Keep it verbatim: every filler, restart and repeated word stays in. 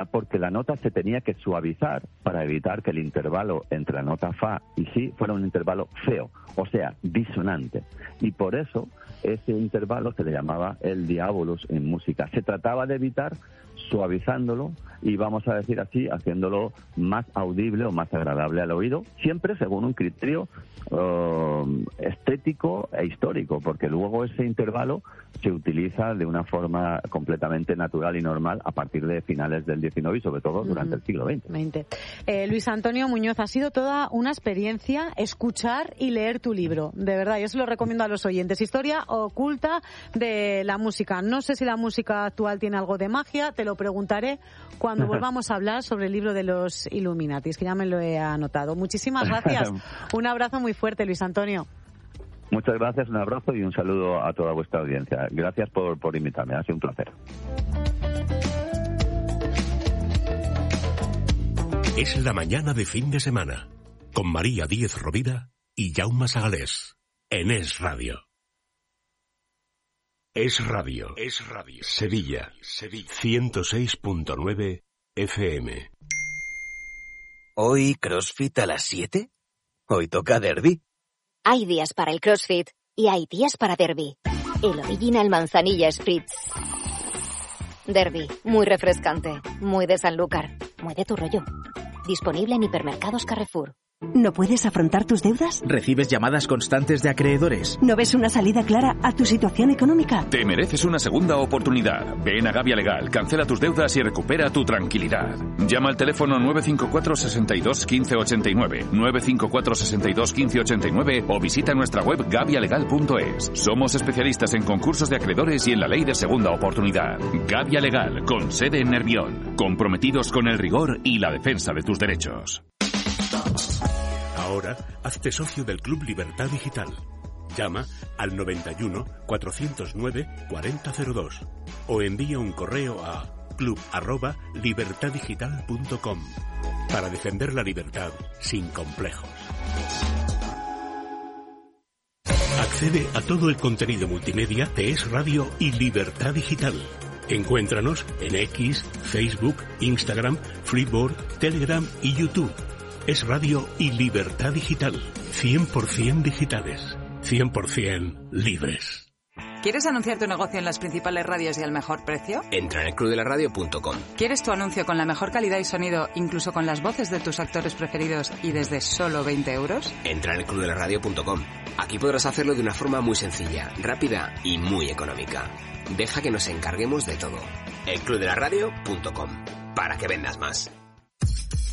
porque la nota se tenía que suavizar para evitar que el intervalo entre la nota fa y si fuera un intervalo feo, o sea, disonante. Y por eso ese intervalo se le llamaba el diabolus en música. Se trataba de evitar suavizándolo y, vamos a decir así, haciéndolo más audible o más agradable al oído, siempre según un criterio uh, estético e histórico, porque luego ese intervalo se utiliza de una forma completamente natural y normal a partir de finales del diecinueve y sobre todo durante uh-huh. el siglo veinte. veinte. Eh, Luis Antonio Muñoz, ha sido toda una experiencia escuchar y leer tu libro. De verdad, yo se lo recomiendo a los oyentes. Historia oculta de la música. No sé si la música actual tiene algo de magia, te lo preguntaré cuando volvamos a hablar sobre el libro de los Illuminatis, que ya me lo he anotado. Muchísimas gracias. Un abrazo muy fuerte, Luis Antonio. Muchas gracias, un abrazo y un saludo a toda vuestra audiencia. Gracias por, por invitarme, ha sido un placer. Es la mañana de fin de semana, con María Díez Rovira y Jaume Sagalés, en Es Radio. Es Radio, Es Radio. Sevilla, Sevilla. ciento seis punto nueve F M. ¿Hoy CrossFit a las siete? ¿Hoy toca derbi? Hay días para el CrossFit y hay días para derbi. El Original Manzanilla Spritz. Derbi, muy refrescante, muy de Sanlúcar, muy de tu rollo. Disponible en hipermercados Carrefour. ¿No puedes afrontar tus deudas? ¿Recibes llamadas constantes de acreedores? ¿No ves una salida clara a tu situación económica? Te mereces una segunda oportunidad. Ven a Gavia Legal, cancela tus deudas y recupera tu tranquilidad. Llama al teléfono nueve cinco cuatro, seis dos, uno cinco ocho nueve, nueve cinco cuatro, seis dos, uno cinco ocho nueve o visita nuestra web gavia legal punto es. Somos especialistas en concursos de acreedores y en la ley de segunda oportunidad. Gavia Legal, con sede en Nervión. Comprometidos con el rigor y la defensa de tus derechos. Ahora, hazte socio del Club Libertad Digital. Llama al noventa y uno, cuatrocientos nueve, cuarenta cero dos o envía un correo a club arroba libertad digital punto com para defender la libertad sin complejos. Accede a todo el contenido multimedia de Es Radio y Libertad Digital. Encuéntranos en X, Facebook, Instagram, Flipboard, Telegram y YouTube. Es Radio y Libertad Digital. cien por ciento digitales. cien por ciento libres. ¿Quieres anunciar tu negocio en las principales radios y al mejor precio? Entra en el club de la radio punto com. ¿Quieres tu anuncio con la mejor calidad y sonido, incluso con las voces de tus actores preferidos y desde solo veinte euros? Entra en el club de la radio punto com. Aquí podrás hacerlo de una forma muy sencilla, rápida y muy económica. Deja que nos encarguemos de todo. el club de la radio punto com. Para que vendas más.